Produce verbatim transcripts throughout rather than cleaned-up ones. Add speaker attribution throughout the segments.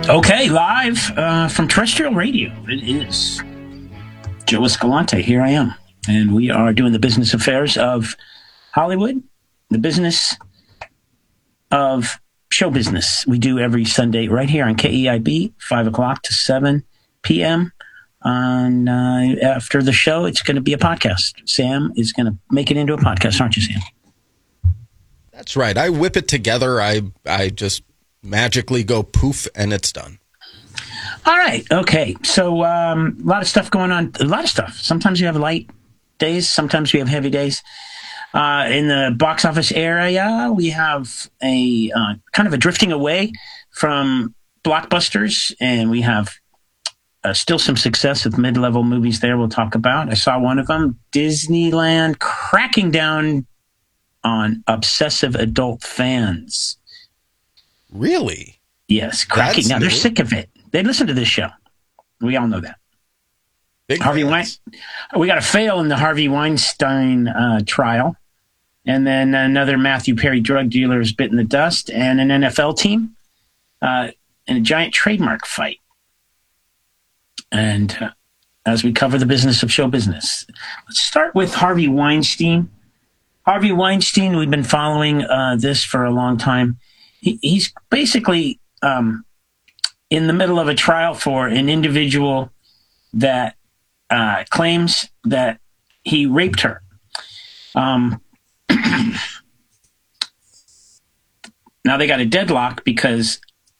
Speaker 1: Okay, live uh, from terrestrial radio. It is Joe Escalante. Here I am. And we are doing the business affairs of Hollywood, the business of show business. We do every Sunday right here on K E I B, five o'clock to seven p.m. On, uh, after the show, it's going to be a podcast. Sam is going to make it into a podcast, aren't you, Sam?
Speaker 2: That's right. I whip it together. I I just magically go poof, and it's done.
Speaker 1: All right. Okay. So um, a lot of stuff going on. A lot of stuff. Sometimes you have light days. Sometimes we have heavy days. Uh, in the box office area, we have a uh, kind of a drifting away from blockbusters, and we have uh, still some success with mid-level movies there we'll talk about. I saw one of them, Disneyland cracking down on obsessive adult fans.
Speaker 2: Really?
Speaker 1: Yes, cracking down. They're sick of it. They listen to this show. We all know that.
Speaker 2: Big
Speaker 1: Harvey Weinstein. We got a fail in the Harvey Weinstein uh, trial. And then another Matthew Perry drug dealer is bitten the dust, and an N F L team uh, in a giant trademark fight. And uh, as we cover the business of show business, let's start with Harvey Weinstein. Harvey Weinstein, we've been following uh, this for a long time. He, he's basically um, in the middle of a trial for an individual that uh, claims that he raped her. Um, now they got a deadlock because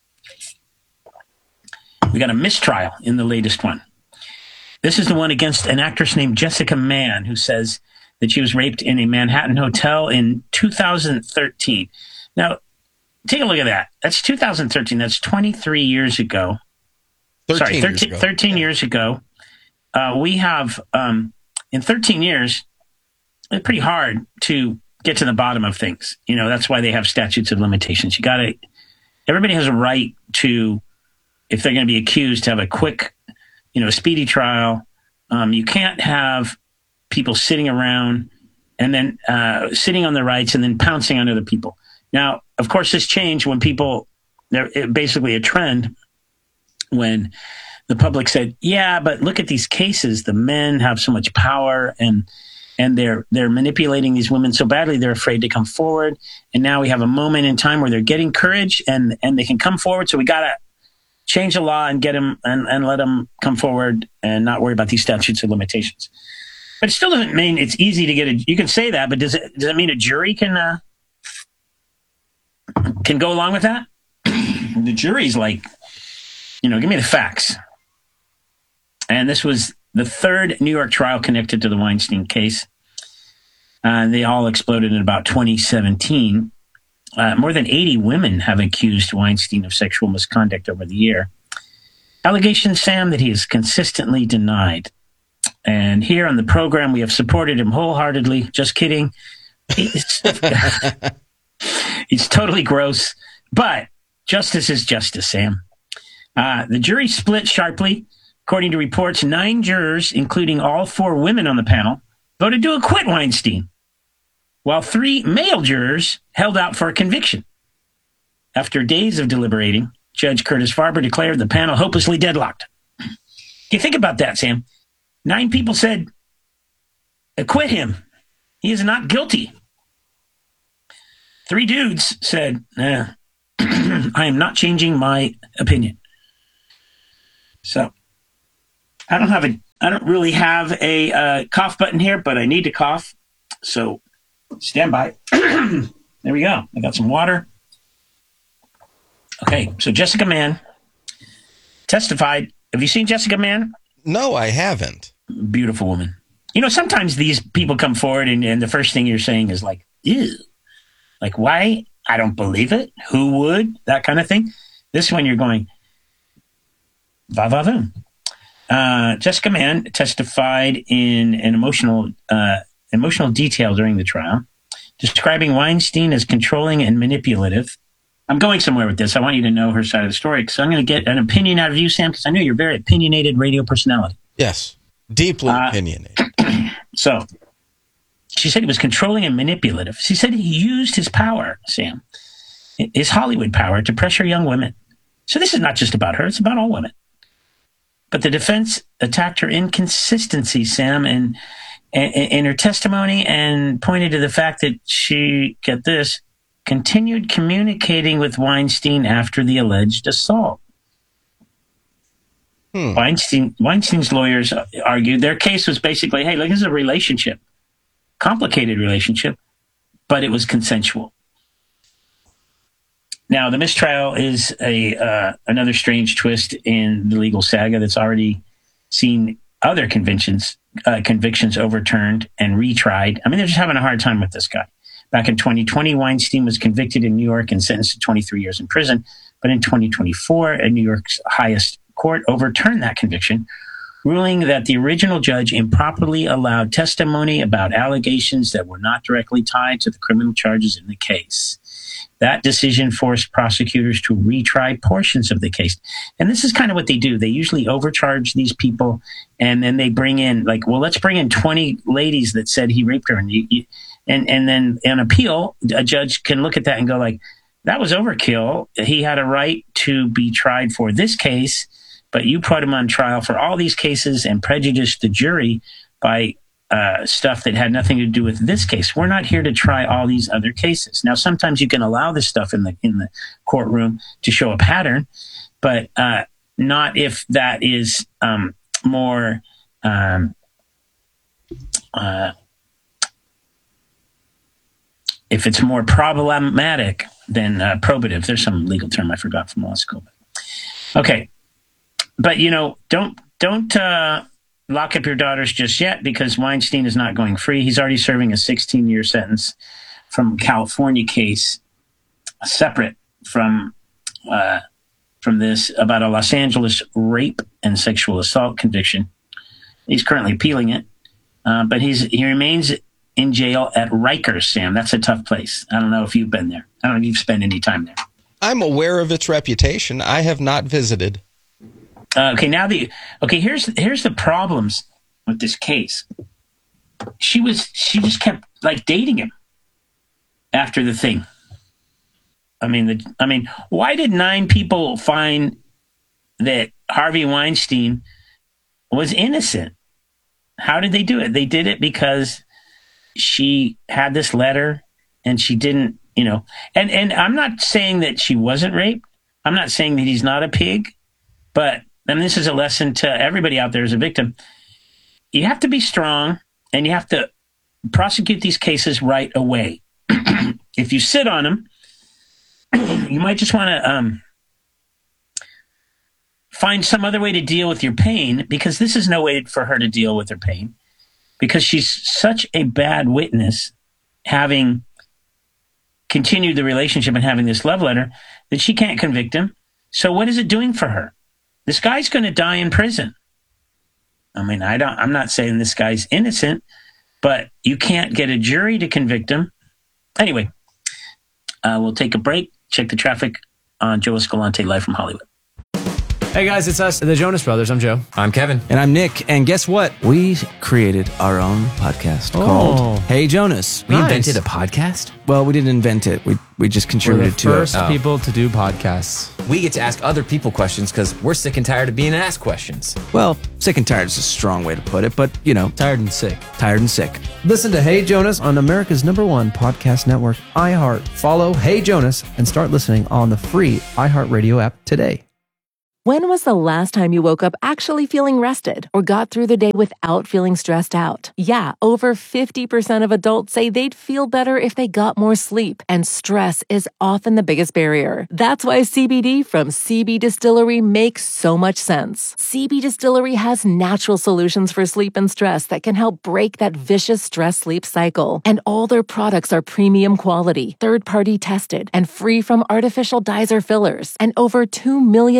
Speaker 1: we got a mistrial in the latest one. This is the one against an actress named Jessica Mann, who says that she was raped in a Manhattan hotel in two thousand thirteen. Now, take a look at that. That's two thousand thirteen. That's twenty-three years ago. Sorry, thirteen, years ago. thirteen yeah. years ago. Uh, we have, um, in thirteen years, it's pretty hard to get to the bottom of things. You know, that's why they have statutes of limitations. You got to, everybody has a right to, if they're going to be accused, to have a quick, you know, speedy trial. Um, you can't have people sitting around and then uh, sitting on their rights and then pouncing on other people. Now, of course, this changed when people, they're basically a trend when the public said, yeah, but look at these cases. The men have so much power and and they're they're manipulating these women so badly they're afraid to come forward. And now we have a moment in time where they're getting courage and, and they can come forward. So we got to change the law and get them and, and let them come forward and not worry about these statutes of limitations. But it still doesn't mean it's easy to get a, you can say that, but does it, does it mean a jury can, uh, can go along with that? The jury's like, you know, give me the facts. And this was the third New York trial connected to the Weinstein case. Uh, they all exploded in about twenty seventeen. Uh, more than eighty women have accused Weinstein of sexual misconduct over the year. Allegations, Sam, that he has consistently denied. And here on the program, we have supported him wholeheartedly. Just kidding. It's, it's totally gross. But justice is justice, Sam. Uh, the jury split sharply. According to reports, nine jurors, including all four women on the panel, voted to acquit Weinstein, while three male jurors held out for a conviction. After days of deliberating, Judge Curtis Farber declared the panel hopelessly deadlocked. You think about that, Sam. Nine people said, acquit him. He is not guilty. Three dudes said, eh, I am not changing my opinion. So, I don't have a, I don't really have a uh, cough button here, but I need to cough. So, stand by. There we go. I got some water. Okay, so Jessica Mann testified. Have you seen Jessica Mann?
Speaker 2: No, I haven't.
Speaker 1: Beautiful woman. You know, sometimes these people come forward and, and the first thing you're saying is like, ew. Like, why? I don't believe it. Who would? That kind of thing. This one you're going, va va voom. Uh, Jessica Mann testified in an emotional, uh, emotional detail during the trial, describing Weinstein as controlling and manipulative. I'm going somewhere with this. I want you to know her side of the story. So I'm going to get an opinion out of you, Sam, because I know you're a very opinionated radio personality.
Speaker 2: Yes, deeply
Speaker 1: uh,
Speaker 2: opinionated.
Speaker 1: So she said he was controlling and manipulative. She said he used his power, Sam, his Hollywood power, to pressure young women. So this is not just about her, it's about all women. But the defense attacked her inconsistency, Sam, and in her testimony, and pointed to the fact that she, get this, continued communicating with Weinstein after the alleged assault. Hmm. Weinstein, Weinstein's lawyers argued their case was basically, hey, look, this is a relationship, complicated relationship, but it was consensual. Now, the mistrial is a uh, another strange twist in the legal saga that's already seen other convictions uh, convictions overturned and retried. I mean, they're just having a hard time with this guy. Back in twenty twenty, Weinstein was convicted in New York and sentenced to twenty-three years in prison. But in twenty twenty-four, a New York's highest court overturned that conviction, ruling that the original judge improperly allowed testimony about allegations that were not directly tied to the criminal charges in the case. That decision forced prosecutors to retry portions of the case. And this is kind of what they do. They usually overcharge these people, and then they bring in, like, well, let's bring in twenty ladies that said he raped her. And, you, you, and, and then on appeal, a judge can look at that and go like, that was overkill. He had a right to be tried for this case, but you put him on trial for all these cases and prejudiced the jury by uh, stuff that had nothing to do with this case. We're not here to try all these other cases. Now, sometimes you can allow this stuff in the in the courtroom to show a pattern, but uh, not if that is um, more um, uh, if it's more problematic than uh, probative. There's some legal term I forgot from law school. Okay. But, you know, don't don't uh, lock up your daughters just yet, because Weinstein is not going free. He's already serving a sixteen-year sentence from a California case, separate from uh, from this, about a Los Angeles rape and sexual assault conviction. He's currently appealing it, uh, but he's he remains in jail at Rikers, Sam. That's a tough place. I don't know if you've been there. I don't know if you've spent any time there.
Speaker 2: I'm aware of its reputation. I have not visited.
Speaker 1: Uh, okay, now the okay. Here's here's the problems with this case. She was she just kept like dating him after the thing. I mean, the I mean, why did nine people find that Harvey Weinstein was innocent? How did they do it? They did it because she had this letter and she didn't, you know. And and I'm not saying that she wasn't raped. I'm not saying that he's not a pig, but. And this is a lesson to everybody out there as a victim. You have to be strong, and you have to prosecute these cases right away. If you sit on them, you might just want to um, find some other way to deal with your pain, because this is no way for her to deal with her pain, because she's such a bad witness, having continued the relationship and having this love letter, that she can't convict him. So what is it doing for her? This guy's going to die in prison. I mean, I don't, I'm not saying this guy's innocent, but you can't get a jury to convict him. Anyway, uh, we'll take a break. Check the traffic on Joe Escalante, live from Hollywood.
Speaker 3: Hey guys, it's us, the Jonas Brothers. I'm Joe.
Speaker 4: I'm Kevin.
Speaker 5: And I'm Nick. And guess what? We created our own podcast
Speaker 3: Oh.
Speaker 5: called Hey Jonas.
Speaker 4: We
Speaker 3: Nice.
Speaker 4: invented a podcast?
Speaker 5: Well, we didn't invent it. We we just
Speaker 3: We're
Speaker 5: contributed
Speaker 3: the
Speaker 5: to
Speaker 3: first
Speaker 5: it.
Speaker 4: Oh.
Speaker 3: people to do podcasts.
Speaker 4: We get to ask other people questions because we're sick and tired of being asked questions.
Speaker 5: Well, sick and tired is a strong way to put it, but you know,
Speaker 3: Tired and sick.
Speaker 5: tired and sick.
Speaker 6: Listen to Hey Jonas on America's number one podcast network, iHeart. Follow Hey Jonas and start listening on the free iHeartRadio app today.
Speaker 7: When was the last time you woke up actually feeling rested or got through the day without feeling stressed out? Yeah, over fifty percent of adults say they'd feel better if they got more sleep, and stress is often the biggest barrier. That's why C B D from C B Distillery makes so much sense. C B Distillery has natural solutions for sleep and stress that can help break that vicious stress-sleep cycle. And all their products are premium quality, third-party tested, and free from artificial dyes or fillers. And over two million customers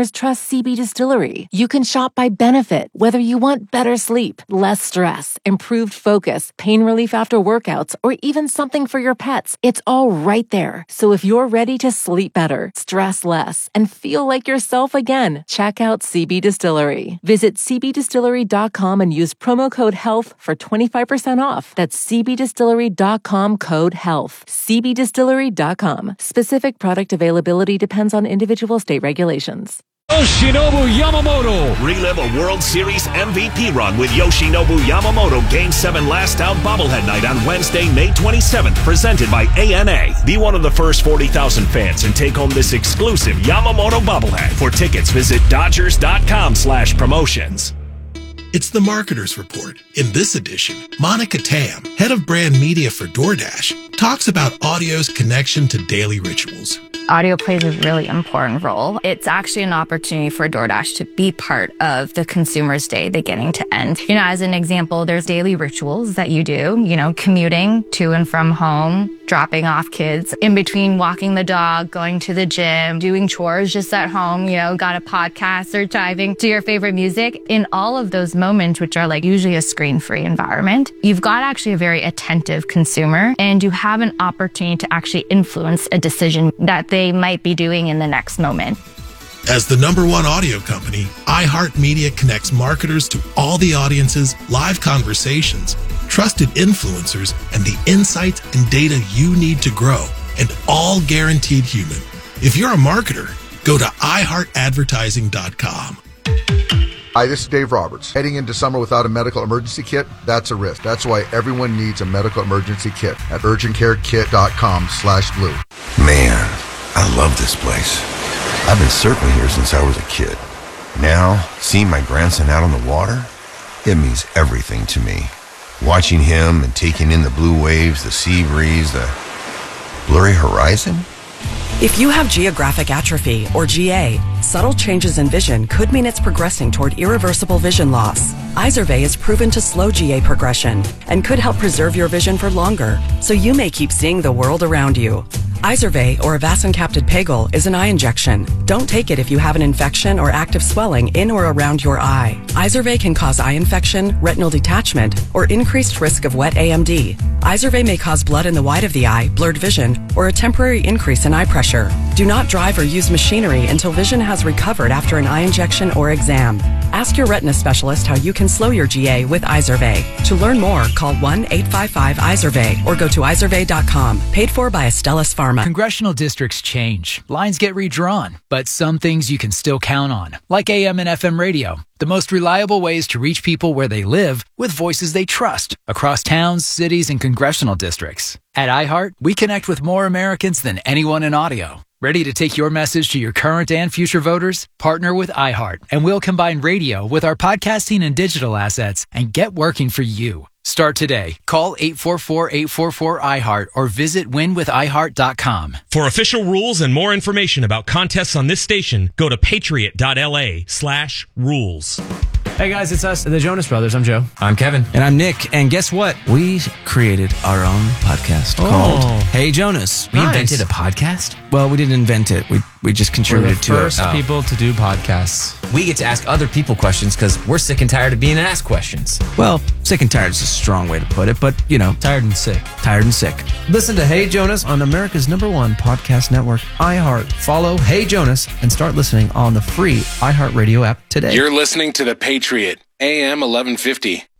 Speaker 7: customers trust C B Distillery. You can shop by benefit, whether you want better sleep, less stress, improved focus, pain relief after workouts, or even something for your pets. It's all right there. So if you're ready to sleep better, stress less, and feel like yourself again, check out C B Distillery. Visit c b distillery dot com and use promo code HEALTH for twenty-five percent off. That's c b distillery dot com code HEALTH. c b distillery dot com. Specific product availability depends on individual state regulations.
Speaker 8: Yoshinobu Yamamoto.
Speaker 9: Relive a World Series M V P run with Yoshinobu Yamamoto Game seven Last Out Bobblehead Night on Wednesday, May twenty-seventh, presented by A N A. Be one of the first forty thousand fans and take home this exclusive Yamamoto bobblehead. For tickets, visit Dodgers.com slash promotions.
Speaker 10: It's the Marketer's Report. In this edition, Monica Tam, head of brand media for DoorDash, talks about audio's connection to daily rituals.
Speaker 11: Audio plays a really important role. It's actually an opportunity for DoorDash to be part of the consumer's day beginning to end. You know, as an example, there's daily rituals that you do, you know, commuting to and from home, dropping off kids, in between walking the dog, going to the gym, doing chores just at home, you know, got a podcast or driving to your favorite music. In all of those moments, which are like usually a screen-free environment, you've got actually a very attentive consumer and you have an opportunity to actually influence a decision that they might be doing in the next moment.
Speaker 10: As the number one audio company, iHeartMedia connects marketers to all the audiences, live conversations, trusted influencers, and the insights and data you need to grow, and all guaranteed human. If you're a marketer, go to i heart advertising dot com.
Speaker 12: Hi, this is Dave Roberts. Heading into summer without a medical emergency kit, that's a risk. That's why everyone needs a medical emergency kit at urgent care kit dot com slash blue.
Speaker 13: Man, I love this place. I've been surfing here since I was a kid. Now, seeing my grandson out on the water, it means everything to me. Watching him and taking in the blue waves, the sea breeze, the blurry horizon.
Speaker 14: If you have geographic atrophy, or G A, subtle changes in vision could mean it's progressing toward irreversible vision loss. Izervay is proven to slow G A progression and could help preserve your vision for longer, so you may keep seeing the world around you. Izervay, or avacincaptad pegol, is an eye injection. Don't take it if you have an infection or active swelling in or around your eye. Izervay can cause eye infection, retinal detachment, or increased risk of wet A M D. Izervay may cause blood in the white of the eye, blurred vision, or a temporary increase in eye pressure. Do not drive or use machinery until vision has recovered after an eye injection or exam. Ask your retina specialist how you can slow your G A with Izervay. To learn more, call one eight five five Izervay or go to izervay dot com. Paid for by Astellas Pharma.
Speaker 8: Congressional districts change. Lines get redrawn. But some things you can still count on, like A M and F M radio. The most reliable ways to reach people where they live with voices they trust across towns, cities, and congressional districts. At iHeart, we connect with more Americans than anyone in audio. Ready to take your message to your current and future voters? Partner with iHeart, and we'll combine radio with our podcasting and digital assets and get working for you. Start today. Call eight four four, eight four four, I heart or visit win with i heart dot com.
Speaker 15: For official rules and more information about contests on this station, go to patriot dot l a slash rules.
Speaker 3: Hey guys, it's us, the Jonas Brothers. I'm Joe.
Speaker 4: I'm Kevin.
Speaker 5: And I'm Nick. And guess what? We created our own podcast
Speaker 3: Oh.
Speaker 5: called Hey Jonas.
Speaker 4: We
Speaker 3: Nice.
Speaker 4: invented a podcast?
Speaker 5: Well, we didn't invent it. We we just
Speaker 3: We're the
Speaker 5: contributed to
Speaker 3: first
Speaker 5: it.
Speaker 3: people to do podcasts.
Speaker 4: We get to ask other people questions because we're sick and tired of being asked questions.
Speaker 5: Well, sick and tired is a strong way to put it, but you know,
Speaker 3: Tired and sick.
Speaker 5: tired and sick. Listen to Hey Jonas on America's number one podcast network, iHeart. Follow Hey Jonas and start listening on the free iHeartRadio app today.
Speaker 16: You're listening to The Patriot, A M eleven fifty.